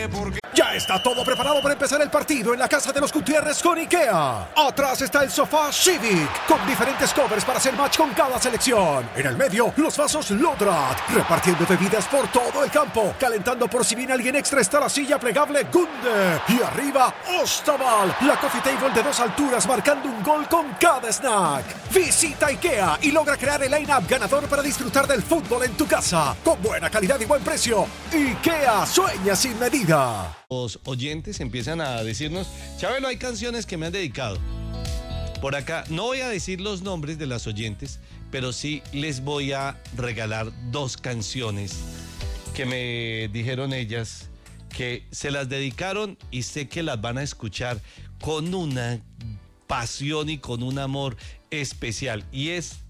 porque... Ya está todo preparado para empezar el partido en la casa de los Gutiérrez con IKEA. Atrás está el sofá Civic, con diferentes covers para hacer match con cada selección. En el medio, los vasos Lodrat, repartiendo bebidas por todo el campo. Calentando por si viene alguien extra está la silla plegable Gunde. Y arriba, Ostaval, la coffee table de 2 alturas marcando un gol con cada snack. Visita IKEA y logra crear el line-up ganador para disfrutar del fútbol en tu casa. Con buena calidad y buen precio. IKEA sueña sin medida. Los oyentes empiezan a decirnos, Chabelo, hay canciones que me han dedicado. Por acá, no voy a decir los nombres de las oyentes, pero sí les voy a regalar 2 canciones que me dijeron ellas, que se las dedicaron y sé que las van a escuchar con una pasión y con un amor especial. Y es